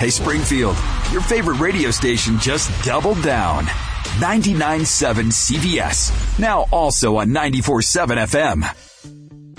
Hey, Springfield, your favorite radio station just doubled down. 99.7 CBS, now also on 94.7 FM.